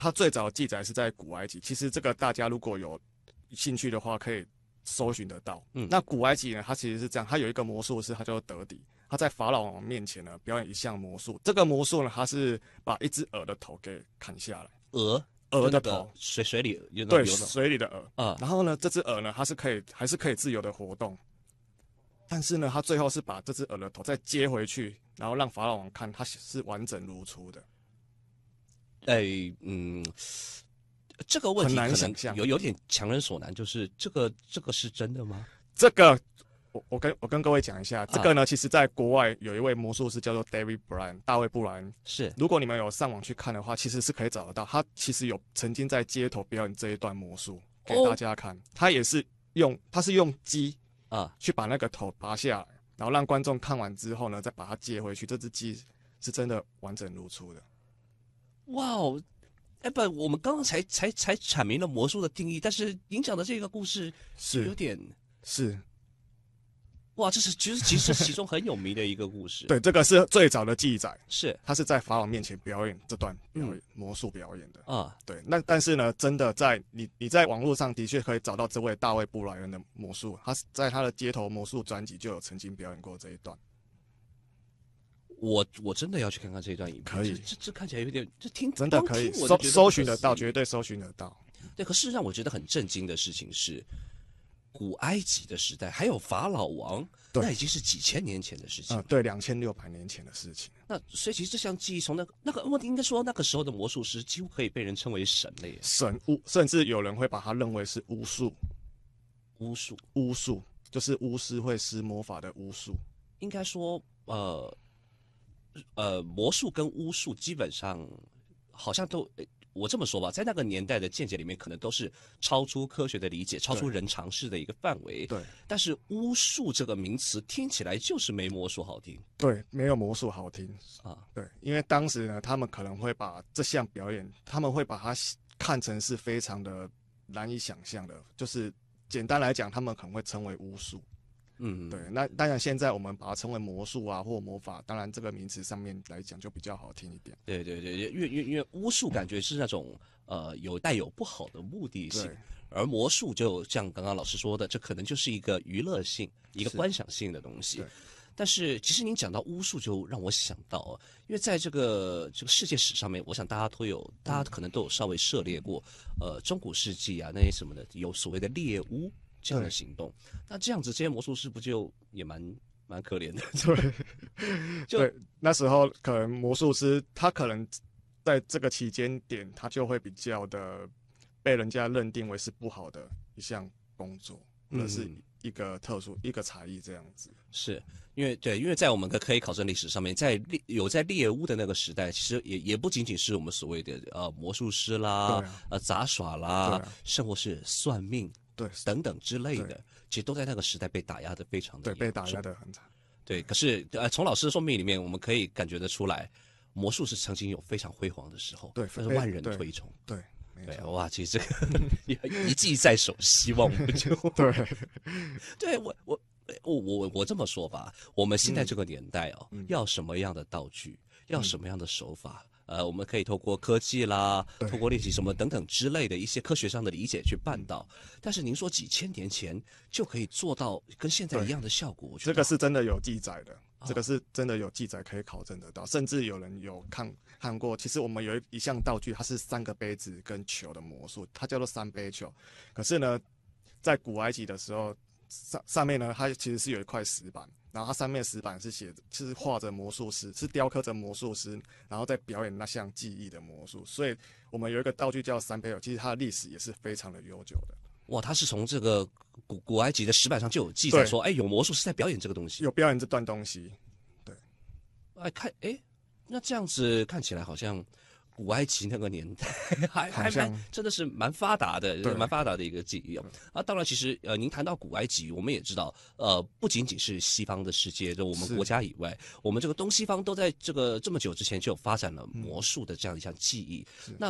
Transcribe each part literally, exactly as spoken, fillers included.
它最早的记载是在古埃及。其实这个大家如果有兴趣的话，可以搜寻得到。嗯，那古埃及呢，它其实是这样，它有一个魔术师，他叫做德底，他在法老王面前呢表演一项魔术。这个魔术呢，他是把一只鹅的头给砍下来， 鹅鹅的头， 水水里有对水里的鹅啊。 然后呢，这只鹅呢，它是可以还是可以自由的活动。但是呢，他最后是把这只鹅的头再接回去，然后让法老王看，它是完整如初的。 哎，嗯，这个问题可能有有点强人所难，就是这个这个是真的吗？ 这个，我我跟我跟各位讲一下，这个呢，啊、其实在国外有一位魔术师叫做 David Bryan 大卫布莱恩， 是， 如果你们有上网去看的话，其实是可以找得到，他其实有曾经在街头表演这一段魔术给大家看，哦、他也是用他是用鸡。啊，去把那个头拔下来，然后让观众看完之后呢，再把它接回去。这只鸡是真的完整如初的。 哇哦，哎不，我们刚刚才才才阐明了魔术的定义，但是您讲的这个故事是有点是， 哇，这是其实其实其中很有名的一个故事。 对，这个是最早的记载， 是他是在法老面前表演这段表演、嗯、魔术表演的啊。对，那但是呢，真的在你你在网络上的确可以找到这位大卫布莱恩的魔术，他在他的街头魔术专辑就有曾经表演过这一段。 我我真的要去看看这一段影片， 可以， 这这看起来有点，这听真的可以搜搜寻得到，绝对搜寻得到。 对，可是让我觉得很震惊的事情是，古埃及的时代还有法老王，那已经是几千年前的事情。 啊、呃，对，两千六百年前的事情。 那所以其实这项技艺从那个那个问题，应该说那个时候的魔术师几乎可以被人称为神了耶。 神巫，甚至有人会把它认为是巫术。 巫术， 巫术就是巫师会施魔法的巫术。 应该说，呃。呃，魔术跟巫术基本上好像都，我这么说吧，在那个年代的见解里面，可能都是超出科学的理解，超出人常识的一个范围。 对。 但是巫术这个名词听起来就是没魔术好听。 对，没有魔术好听啊。对，因为当时呢，他们可能会把这项表演，他们会把它看成是非常的难以想象的，就是简单来讲，他们可能会称为巫术。嗯，对，那当然，现在我们把它称为魔术啊，或魔法，当然这个名词上面来讲就比较好听一点。 对对对，因为因为因为巫术感觉是那种呃有带有不好的目的性，而魔术就像刚刚老师说的，这可能就是一个娱乐性、一个观赏性的东西。但是其实您讲到巫术，就让我想到，因为在这个这个世界史上面，我想大家都有，大家可能都有稍微涉猎过，呃，中古世纪啊那些什么的，有所谓的猎巫。这样的行动，那这样子，这些魔术师不就也蛮蛮可怜的？ 对，对，那时候可能魔术师他可能在这个期间点，他就会比较的被人家认定为是不好的一项工作，或者是一个特殊、嗯、一个才艺这样子。 是因为对，因为在我们的可以考证历史上面，在有在猎巫的那个时代，其实也也不仅仅是我们所谓的呃魔术师啦、啊、呃杂耍啦，啊、甚或是算命。 对， 等等之类的，其实都在那个时代被打压的非常的对，被打压的很惨。 对，可是呃，从老师的说明里面，我们可以感觉得出来，魔术是曾经有非常辉煌的时候， 对， 但是万人推崇。 对， 对，对哇，其实这个一技在手，希望不就对。 对我我我我我这么说吧，我们现在这个年代哦，嗯、要什么样的道具，要什么样的手法？嗯呃，我们可以透过科技啦，透过练习什么等等之类的一些科学上的理解去办到。但是您说几千年前就可以做到跟现在一样的效果，我觉得这个是真的有记载的，哦、这个是真的有记载可以考证得到，甚至有人有看看过。其实我们有一一项道具，它是三个杯子跟球的魔术，它叫做三杯球。可是呢，在古埃及的时候，上上面呢，它其实是有一块石板。然后它上面石板是写着，是画着魔术师，是雕刻着魔术师，然后再表演那项技艺的魔术。所以我们有一个道具叫三杯球，其实它的历史也是非常的悠久的。 哇，它是从这个古古埃及的石板上就有记载说，哎，有魔术师在表演这个东西， 有表演这段东西。对， 哎，看，哎，那这样子看起来好像。古埃及那个年代还还蛮真的是蛮发达的，蛮发达的一个技艺哦。啊，当然，其实呃，您谈到古埃及，我们也知道，呃，不仅仅是西方的世界，就我们国家以外，我们这个东西方都在这个这么久之前就有发展了魔术的这样一项技艺。那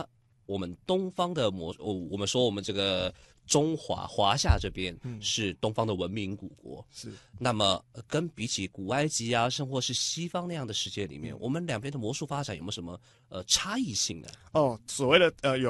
我们东方的魔，哦，我们说我们这个中华华夏这边是东方的文明古国， 是。 那么跟比起古埃及啊，甚或是西方那样的世界里面，我们两边的魔术发展有没有什么呃差异性呢？ 哦，所谓的呃有。